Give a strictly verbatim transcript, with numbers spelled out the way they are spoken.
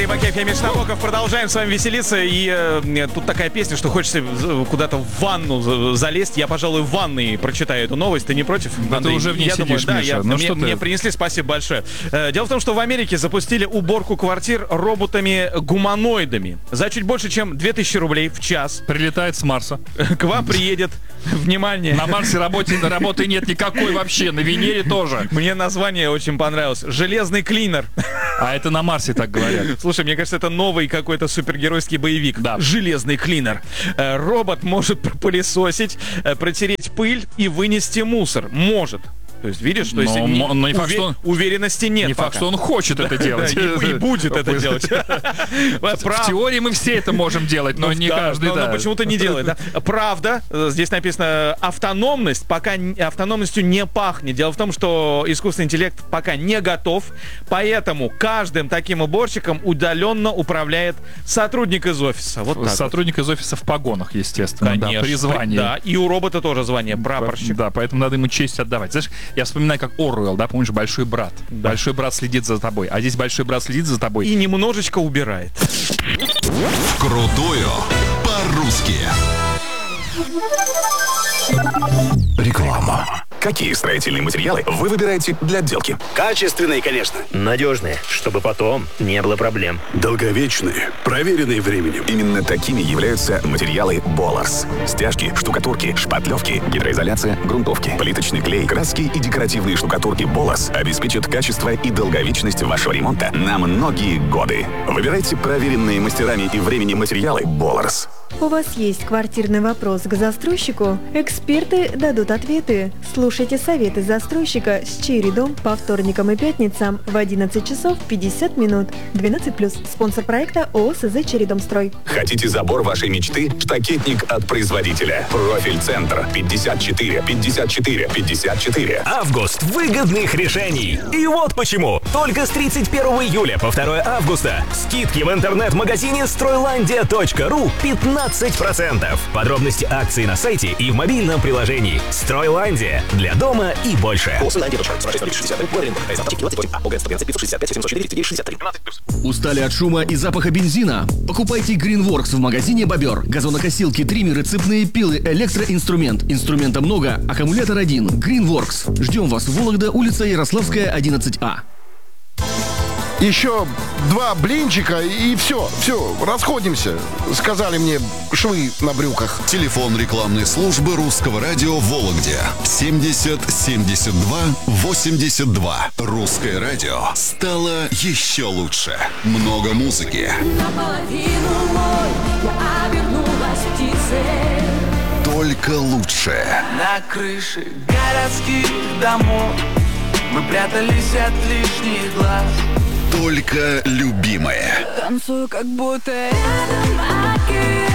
Бакеев, я Миша Набоков. Продолжаем с вами веселиться. И э, тут такая песня, что хочется куда-то в ванну залезть. Я, пожалуй, в ванной прочитаю эту новость. Ты не против? Да ты уже в ней я сидишь, думаю, да, Миша. я, Ну, мне, что ты... мне принесли, спасибо большое. Э, дело в том, что в Америке запустили уборку квартир роботами-гуманоидами. За чуть больше, чем две тысячи рублей в час. Прилетает с Марса. К вам приедет, внимание. На Марсе работы, работы нет никакой вообще, на Венере тоже. Мне название очень понравилось. Железный клинер. А это на Марсе так говорят. Слушай, мне кажется, это новый какой-то супергеройский боевик. Да. Железный клинер. Э, робот может пропылесосить, э, протереть пыль и вынести мусор. Может. То есть, видишь, то есть но, не, но не факт, уве- что он, уверенности нет. не пока. факт, что он хочет это делать. Да, и, и будет это делать. В теории мы все это можем делать, но не каждый. Но почему-то не делает. Да? Правда, здесь написано автономность, пока автономностью не пахнет. Дело в том, что искусственный интеллект пока не готов, поэтому каждым таким уборщиком удаленно управляет сотрудник из офиса. Вот так сотрудник вот. из офиса в погонах, естественно. Конечно. Да, при звании. Да, и у робота тоже звание, прапорщик. Да, поэтому надо ему честь отдавать. Знаешь, я вспоминаю, как Оруэлл, да, помнишь, большой брат. Да. Большой брат следит за тобой, а здесь большой брат следит за тобой. И немножечко убирает. Крутое по-русски. Реклама. Какие строительные материалы вы выбираете для отделки? Качественные, конечно. Надежные, чтобы потом не было проблем. Долговечные, проверенные временем. Именно такими являются материалы Боларс. Стяжки, штукатурки, шпатлевки, гидроизоляция, грунтовки, плиточный клей, краски и декоративные штукатурки Боларс обеспечат качество и долговечность вашего ремонта на многие годы. Выбирайте проверенные мастерами и временем материалы Боларс. У вас есть квартирный вопрос к застройщику? Эксперты дадут ответы. Слушайте советы застройщика с Черри Дом по вторникам и пятницам в одиннадцать часов пятьдесят минут. двенадцать плюс. Спонсор проекта ООО СЗ Черри Дом Строй. Хотите забор вашей мечты? Штакетник от производителя. Профиль Центр пятьдесят четыре пятьдесят четыре пятьдесят четыре. Август выгодных решений. И вот почему. Только с тридцать первого июля по второе августа скидки в интернет-магазине стройландия точка ру пятнадцать процентов. Подробности акций на сайте и в мобильном приложении. Стройландия. Для дома и больше. Устали от шума и запаха бензина? Покупайте Greenworks в магазине Бобер. Газонокосилки, триммеры, цепные пилы, электроинструмент. Инструмента много, аккумулятор один. Greenworks. Ждем вас в Вологда, улица Ярославская, одиннадцать А. Еще два блинчика и все, все, расходимся, сказали мне швы на брюках. Телефон рекламной службы Русского радио в Вологде. семьдесят семьдесят два восемьдесят два. Русское радио стало еще лучше. Много музыки. Наполовину мой, я обернулась птицей. Только лучше. На крыше городских домов мы прятались от лишних глаз. Только любимое. Танцую, как будто рядом океан.